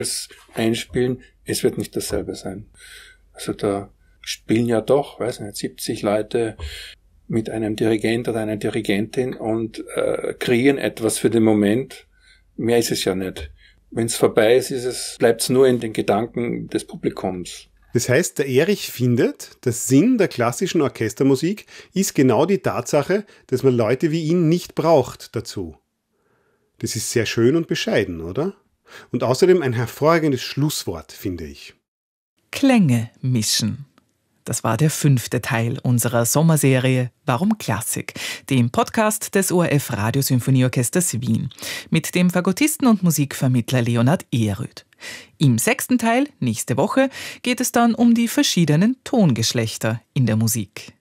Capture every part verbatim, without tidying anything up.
das einspielen, es wird nicht dasselbe sein. Also da spielen ja doch, weiß nicht, siebzig Leute mit einem Dirigent oder einer Dirigentin und äh, kreieren etwas für den Moment. Mehr ist es ja nicht. Wenn es vorbei ist, ist es, bleibt es nur in den Gedanken des Publikums. Das heißt, der Erich findet, der Sinn der klassischen Orchestermusik ist genau die Tatsache, dass man Leute wie ihn nicht braucht dazu. Das ist sehr schön und bescheiden, oder? Und außerdem ein hervorragendes Schlusswort, finde ich. Klänge mischen. Das war der fünfte Teil unserer Sommerserie Warum Klassik, dem Podcast des O R F Radiosymphonieorchesters Wien, mit dem Fagottisten und Musikvermittler Leonhard Ehrröth. Im sechsten Teil, nächste Woche, geht es dann um die verschiedenen Tongeschlechter in der Musik.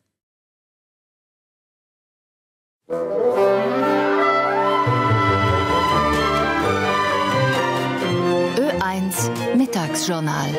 Ö eins Mittagsjournal.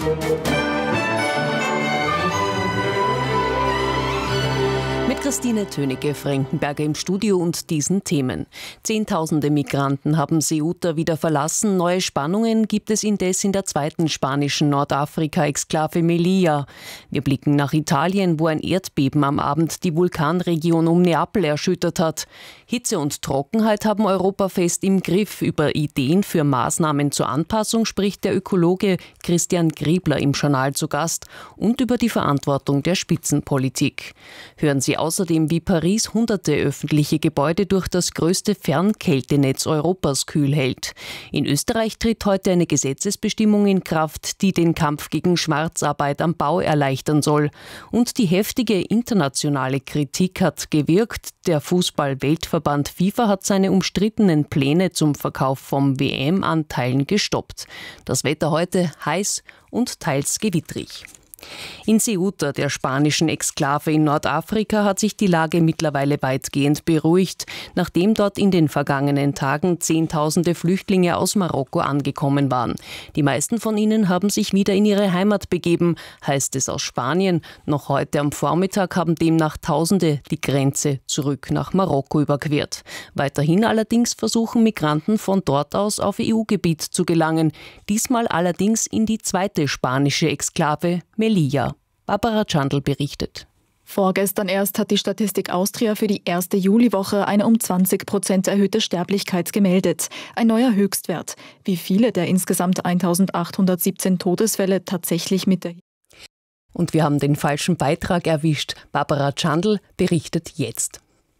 Mit Christine Tönecke-Frankenberger im Studio und diesen Themen. Zehntausende Migranten haben Ceuta wieder verlassen. Neue Spannungen gibt es indes in der zweiten spanischen Nordafrika-Exklave Melilla. Wir blicken nach Italien, wo ein Erdbeben am Abend die Vulkanregion um Neapel erschüttert hat. Hitze und Trockenheit haben Europa fest im Griff. Über Ideen für Maßnahmen zur Anpassung spricht der Ökologe Christian Griebler im Journal zu Gast und über die Verantwortung der Spitzenpolitik. Hören Sie außerdem, wie Paris hunderte öffentliche Gebäude durch das größte Fernkältenetz Europas kühl hält. In Österreich tritt heute eine Gesetzesbestimmung in Kraft, die den Kampf gegen Schwarzarbeit am Bau erleichtern soll. Und die heftige internationale Kritik hat gewirkt. Der Fußball-Weltverband FIFA hat seine umstrittenen Pläne zum Verkauf von W M-Anteilen gestoppt. Das Wetter heute heiß und teils gewittrig. In Ceuta, der spanischen Exklave in Nordafrika, hat sich die Lage mittlerweile weitgehend beruhigt, nachdem dort in den vergangenen Tagen Zehntausende Flüchtlinge aus Marokko angekommen waren. Die meisten von ihnen haben sich wieder in ihre Heimat begeben, heißt es aus Spanien. Noch heute am Vormittag haben demnach Tausende die Grenze zurück nach Marokko überquert. Weiterhin allerdings versuchen Migranten von dort aus auf E U-Gebiet zu gelangen, diesmal allerdings in die zweite spanische Exklave Melilla. Barbara Chandl berichtet. Vorgestern erst hat die Statistik Austria für die erste Juliwoche eine um zwanzig Prozent erhöhte Sterblichkeit gemeldet. Ein neuer Höchstwert. Wie viele der insgesamt eintausendachthundertsiebzehn Todesfälle tatsächlich mit der... Und wir haben den falschen Beitrag erwischt. Barbara Chandl berichtet jetzt.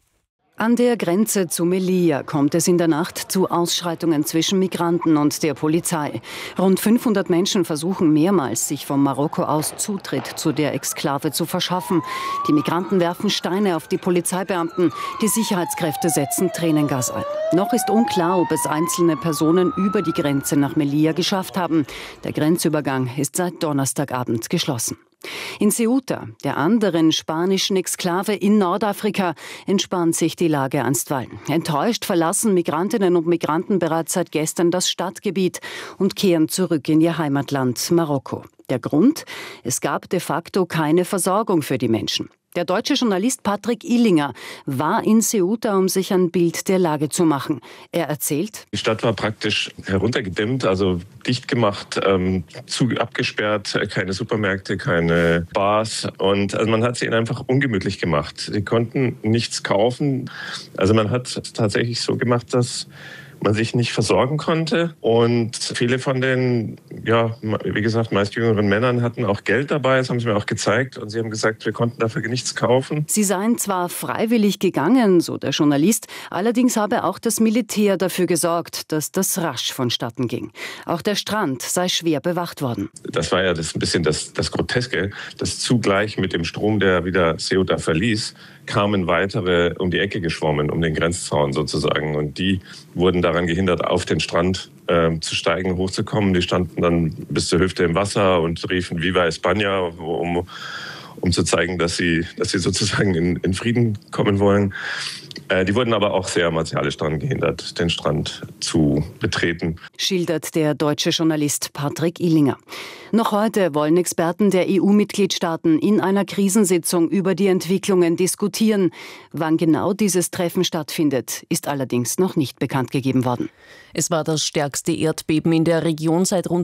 An der Grenze zu Melilla kommt es in der Nacht zu Ausschreitungen zwischen Migranten und der Polizei. Rund fünfhundert Menschen versuchen mehrmals, sich von Marokko aus Zutritt zu der Exklave zu verschaffen. Die Migranten werfen Steine auf die Polizeibeamten. Die Sicherheitskräfte setzen Tränengas ein. Noch ist unklar, ob es einzelne Personen über die Grenze nach Melilla geschafft haben. Der Grenzübergang ist seit Donnerstagabend geschlossen. In Ceuta, der anderen spanischen Exklave in Nordafrika, entspannt sich die Lage einstweilen. Enttäuscht verlassen Migrantinnen und Migranten bereits seit gestern das Stadtgebiet und kehren zurück in ihr Heimatland Marokko. Der Grund? Es gab de facto keine Versorgung für die Menschen. Der deutsche Journalist Patrick Illinger war in Ceuta, um sich ein Bild der Lage zu machen. Er erzählt: Die Stadt war praktisch heruntergedämmt, also dicht gemacht, ähm, zu abgesperrt, keine Supermärkte, keine Bars. Und also man hat sie ihnen einfach ungemütlich gemacht. Sie konnten nichts kaufen. Also man hat tatsächlich so gemacht, dass man sich nicht versorgen konnte. Und viele von den, ja, wie gesagt, meist jüngeren Männern hatten auch Geld dabei. Das haben sie mir auch gezeigt. Und sie haben gesagt, wir konnten dafür nichts kaufen. Sie seien zwar freiwillig gegangen, so der Journalist, allerdings habe auch das Militär dafür gesorgt, dass das rasch vonstatten ging. Auch der Strand sei schwer bewacht worden. Das war ja das ein bisschen das, das Groteske, dass zugleich mit dem Strom, der wieder Ceuta verließ, kamen weitere um die Ecke geschwommen, um den Grenzzaun sozusagen. Und die wurden daran gehindert, auf den Strand äh, zu steigen, hochzukommen. Die standen dann bis zur Hüfte im Wasser und riefen Viva España, um, um zu zeigen, dass sie, dass sie sozusagen in, in Frieden kommen wollen. Äh, die wurden aber auch sehr martialisch daran gehindert, den Strand zu betreten. Schildert der deutsche Journalist Patrick Ihlinger. Noch heute wollen Experten der E U-Mitgliedstaaten in einer Krisensitzung über die Entwicklungen diskutieren. Wann genau dieses Treffen stattfindet, ist allerdings noch nicht bekannt gegeben worden. Es war das stärkste Erdbeben in der Region seit rund